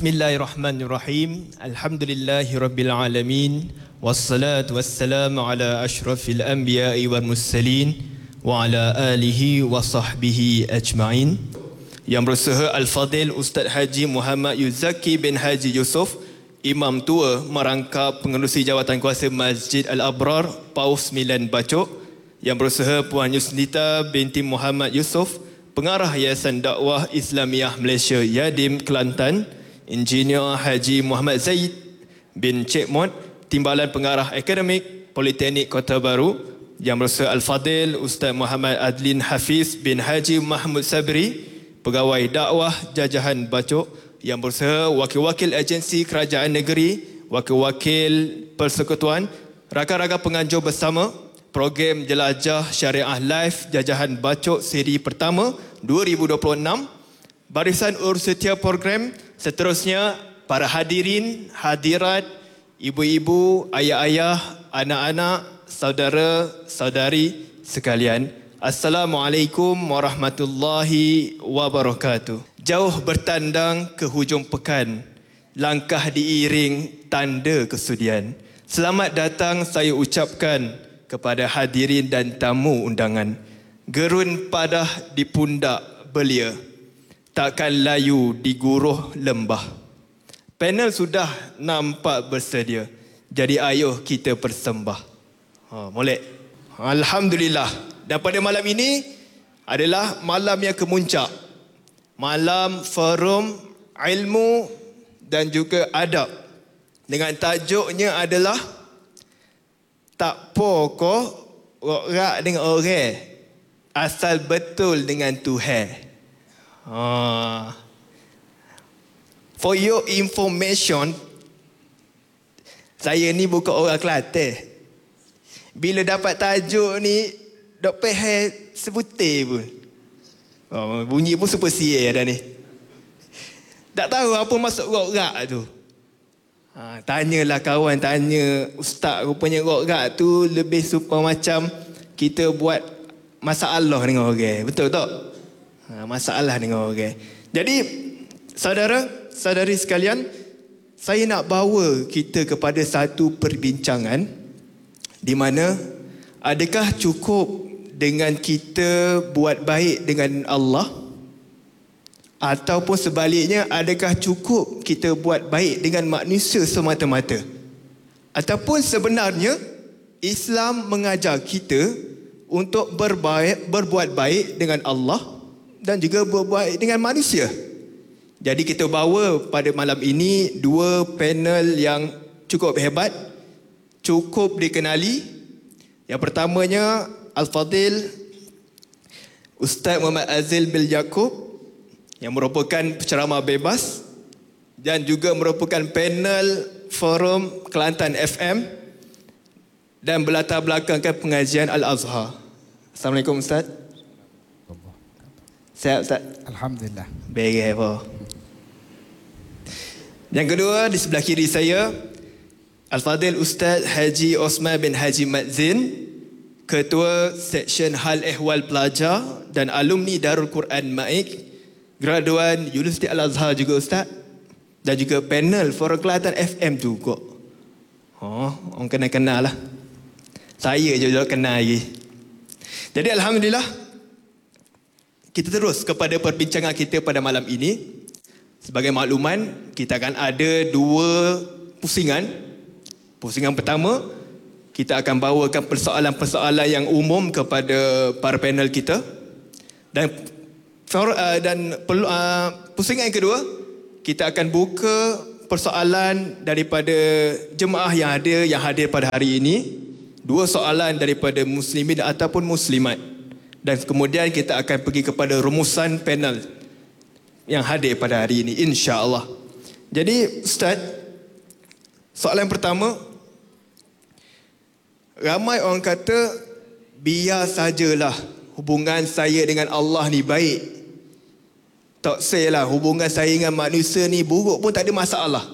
Bismillahirrahmanirrahim. Alhamdulillahirabbil alamin. Wassalatu wassalamu ala asyrafil anbiya'i wal mursalin wa ala alihi wa sahbihi ajma'in. Yang berusaha Al-Fadil Ustaz Haji Muhammad Yuzaki bin Haji Yusof, Imam Tua Merangkap Pengerusi Jawatan Kuasa Masjid Al-Abrar, Paus 9 Bacok. Yang berusaha Puan Yusnita binti Muhammad Yusof, Pengarah Yayasan Dakwah Islamiah Malaysia Yadim Kelantan. Engineer Haji Muhammad Zaid bin Cik Mod, Timbalan Pengarah Akademik Politeknik Kota Baru. Yang berusaha Al-Fadil Ustaz Muhammad Adlin Hafiz bin Haji Mahmud Sabri, Pegawai Dakwah Jajahan Bacok. Yang berusaha Wakil-Wakil Agensi Kerajaan Negeri, Wakil-Wakil Persekutuan, rakan-rakan penganjur bersama program Jelajah Syariah Live Jajahan Bacok seri pertama 2026. Barisan urus setia program, seterusnya para hadirin, hadirat, ibu-ibu, ayah-ayah, anak-anak, saudara-saudari sekalian. Assalamualaikum warahmatullahi wabarakatuh. Jauh bertandang ke hujung pekan, langkah diiring tanda kesudian. Selamat datang saya ucapkan kepada hadirin dan tamu undangan. Gerun padah di pundak belia, takkan layu di guruh lembah. Panel sudah nampak bersedia, jadi ayuh kita persembah. Molek. Alhamdulillah. Dan pada malam ini adalah malam yang kemuncak. Malam forum ilmu dan juga adab. Dengan tajuknya adalah tak pokok orang dengan orang, asal betul dengan Tuhan. For your information, saya ni bukan orang Kelantan. Bila dapat tajuk ni, dok peheh sebutir pun. Bunyi pun super sial dah ni. Tak tahu apa maksud rock-rock tu. Tanyalah kawan, tanya ustaz, rupanya rock-rock tu lebih supaya macam kita buat masalah dengan orang. Betul tak? Masalah dengan orang. Jadi, saudara-saudari sekalian, saya nak bawa kita kepada satu perbincangan di mana adakah cukup dengan kita buat baik dengan Allah, ataupun sebaliknya, adakah cukup kita buat baik dengan manusia semata-mata? Ataupun sebenarnya Islam mengajar kita untuk berbuat baik dengan Allah dan juga berbuat baik dengan manusia. Jadi kita bawa pada malam ini dua panel yang cukup hebat, cukup dikenali. Yang pertamanya Al-Fadil Ustaz Muhammad Azil bin Yaakob, yang merupakan penceramah bebas dan juga merupakan panel forum Kelantan FM dan berlatar belakangkan pengajian Al-Azhar. Assalamualaikum Ustaz. Sihat Ustaz? Alhamdulillah. Baik apa? Yang kedua, di sebelah kiri saya, Al-Fadil Ustaz Haji Osman bin Haji Madzin, Ketua Seksyen Hal Ehwal Pelajar dan Alumni Darul Quran Maik, graduan Universiti Al-Azhar juga Ustaz. Dan juga panel Forum Kelantan FM juga. Orang kenal-kenal lah. Saya je tak kenal lagi. Jadi Alhamdulillah, kita terus kepada perbincangan kita pada malam ini. Sebagai makluman, kita akan ada dua pusingan. Pusingan pertama, kita akan bawakan persoalan-persoalan yang umum kepada para panel kita. Dan pusingan yang kedua, kita akan buka persoalan daripada jemaah yang hadir pada hari ini. Dua soalan daripada muslimin ataupun muslimat. Dan kemudian kita akan pergi kepada rumusan panel yang hadir pada hari ini, insya-Allah. Jadi Ustaz, soalan pertama, ramai orang kata biar sajalah hubungan saya dengan Allah ni baik. Tak salah hubungan saya dengan manusia ni buruk pun tak ada masalah.